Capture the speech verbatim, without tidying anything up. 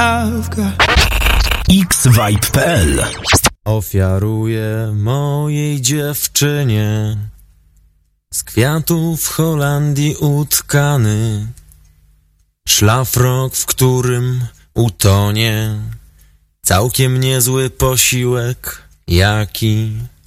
X Vibe kropka p l. Ofiaruję mojej dziewczynie z kwiatów w Holandii utkany szlafrok, w którym utonie całkiem niezły posiłek, jaki